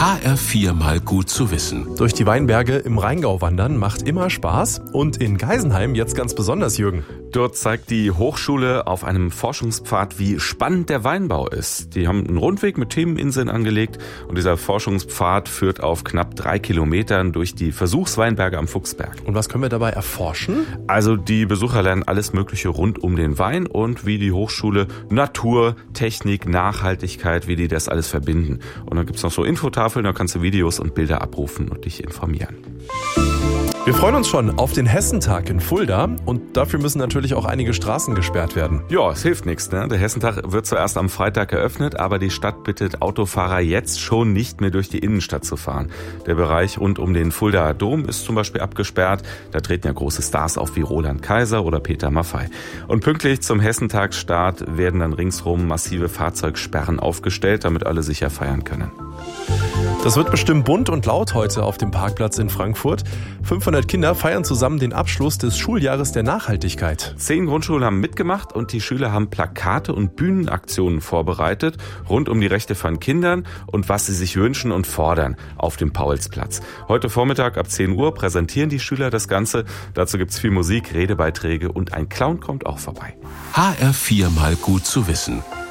HR4 mal gut zu wissen. Durch die Weinberge im Rheingau wandern macht immer Spaß und in Geisenheim jetzt ganz besonders, Jürgen. Dort zeigt die Hochschule auf einem Forschungspfad, wie spannend der Weinbau ist. Die haben einen Rundweg mit Themeninseln angelegt und dieser Forschungspfad führt auf knapp 3 Kilometern durch die Versuchsweinberge am Fuchsberg. Und was können wir dabei erforschen? Also die Besucher lernen alles Mögliche rund um den Wein und wie die Hochschule Natur, Technik, Nachhaltigkeit, wie die das alles verbinden. Und dann gibt's noch so Infotafeln, da kannst du Videos und Bilder abrufen und dich informieren. Wir freuen uns schon auf den Hessentag in Fulda und dafür müssen natürlich auch einige Straßen gesperrt werden. Ja, es hilft nichts, ne? Der Hessentag wird zuerst am Freitag eröffnet, aber die Stadt bittet Autofahrer jetzt schon nicht mehr durch die Innenstadt zu fahren. Der Bereich rund um den Fuldaer Dom ist zum Beispiel abgesperrt. Da treten ja große Stars auf wie Roland Kaiser oder Peter Maffay. Und pünktlich zum Hessentagsstart werden dann ringsherum massive Fahrzeugsperren aufgestellt, damit alle sicher feiern können. Das wird bestimmt bunt und laut heute auf dem Parkplatz in Frankfurt. 500 Kinder feiern zusammen den Abschluss des Schuljahres der Nachhaltigkeit. 10 Grundschulen haben mitgemacht und die Schüler haben Plakate und Bühnenaktionen vorbereitet rund um die Rechte von Kindern und was sie sich wünschen und fordern auf dem Paulsplatz. Heute Vormittag ab 10 Uhr präsentieren die Schüler das Ganze. Dazu gibt's viel Musik, Redebeiträge und ein Clown kommt auch vorbei. HR4 mal gut zu wissen.